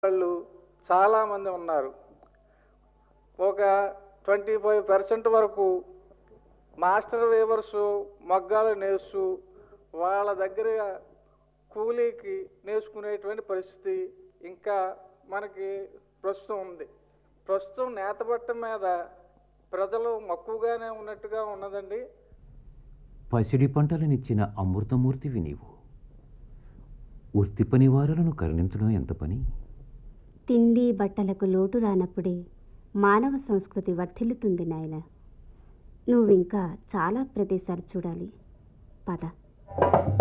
వాళ్ళు చాలామంది ఉన్నారు. ఒక 25% వరకు మాస్టర్ వీవర్స్ మగ్గాలు నేస్తూ వాళ్ళ దగ్గర కూలీకి నేర్చుకునేటువంటి పరిస్థితి ఇంకా మనకి ప్రస్తుతం ఉంది. ప్రస్తుతం నేతబట్ట మీద ప్రజలు మక్కువగానే ఉన్నట్టుగా ఉన్నదండి. పసిడి పంటలనిచ్చిన అమృతమూర్తివి నీవు. వృత్తి పనివారులను కరుణించడం ఎంత పని. తిండి బట్టలకు లోటు రానప్పుడే మానవ సంస్కృతి వర్ధిల్లుతుంది నాయన. నువ్వింకా చాలా ప్రదేశాలు చూడాలి. పద.